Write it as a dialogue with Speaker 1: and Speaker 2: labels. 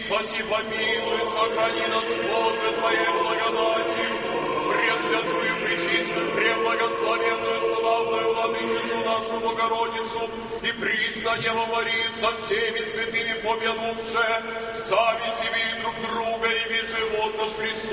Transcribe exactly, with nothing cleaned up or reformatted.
Speaker 1: спаси, помилуй, сохрани нас, Боже, Твоей благодатью, Пресвятую, Пречистую, Преблагословенную, славную Владычицу нашу Богородицу и присно Деву Марию со всеми святыми помянувши, сами себе и друг друга, и весь живот наш Христу